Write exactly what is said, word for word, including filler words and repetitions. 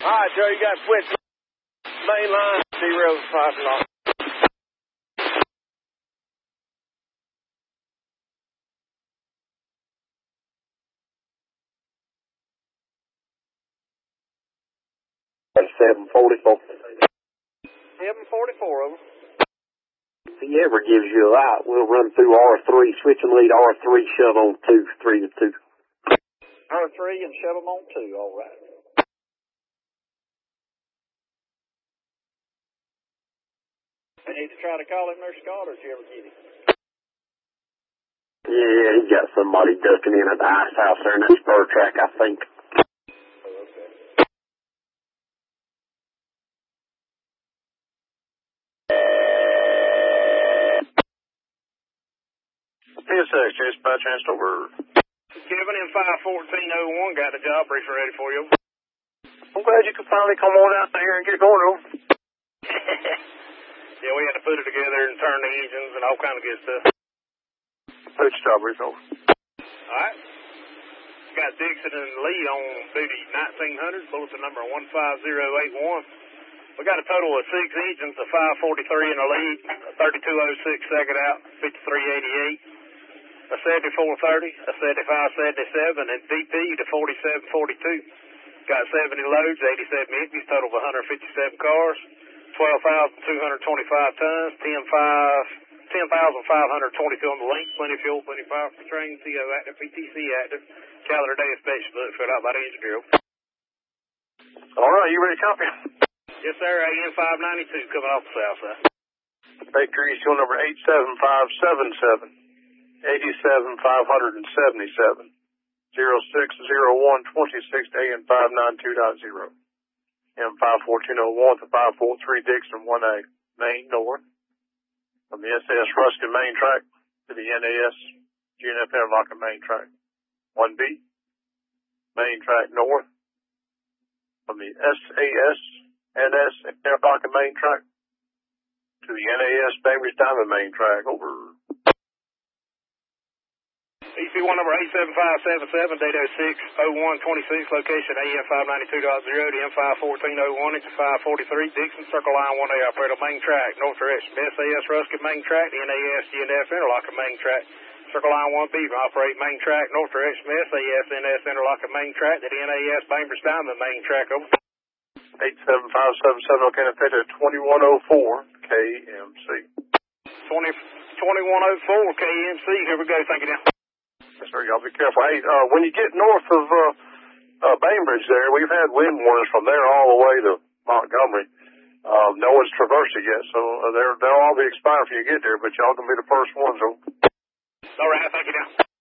All right, Joe, you got switch main line, zero five lock. seven forty-four. seven forty-four, over. If he ever gives you a light, we'll run through R three, switch and lead R three, shove on two, three to two. R three and shove them on two, all right. I need to try to call him their Scott, or did you ever get him? Yeah, he got somebody ducking in at the ice house there in that spur track, I think. Oh, okay. P S X, Chase by chance over. Kevin in five fourteen oh one got the job brief ready for you. I'm glad you could finally come on out there and get going over. Yeah, we had to put it together and turn the engines and all kind of good stuff. Put your job brief over. All right. Got Dixon and Lee on duty nineteen hundred, bulletin number one five zero eight one. We got a total of six engines, a five forty-three in the lead, a thirty-two oh six second out, fifty-three eighty-eight, a seventy-four thirty, a seventy-five seventy-seven, and D P to forty-seven forty-two. Got seventy loads, eighty-seven empties, total of one hundred fifty-seven cars, twelve thousand two hundred twenty-five tons, ten thousand five hundred twenty-two on the link, plenty of fuel, plenty of power for the train, C O active, P T C active, calendar day inspection book filled out by the engine bureau. All right, you ready to copy? Yes, sir, A M five ninety-two coming off the south side. Bakery fuel number eight seven five seven seven, eighty-seven five seventy-seven, zero six zero one twenty-six A M five ninety-two dot zero. M five fourteen oh one to five forty-three Dixon one A, Main North. From the S S Ruskin Main Track to the N A S G N F Interlochen Main Track. one B, Main Track North. From the S A S N S Interlochen Main Track to the N A S Bainbridge Diamond Main Track. Over. E C one number eight seven five seven seven, date oh six oh one twenty-six, location A M five ninety-two dot zero to M five fourteen oh one, into five forty-three, Dixon, Circle Line one A, operator main track, north direction, S A S Ruskin main track, the N A S G N F Interlochen main track, Circle Line one B, operate main track, north direction, S A S N S Interlochen main track, the N A S Bainbridge Diamond main track, over. eight seven five seven seven, okay, effective twenty-one oh four K M C. twenty, twenty-one oh four K M C, here we go, thank you now. Yes, sir, y'all be careful. Hey, uh, when you get north of uh, uh, Bainbridge there, we've had wind warnings from there all the way to Montgomery. Uh, no one's traversed it yet, so uh, they're, they'll all be expired when you get there, but y'all can be the first ones. All right, thank you now.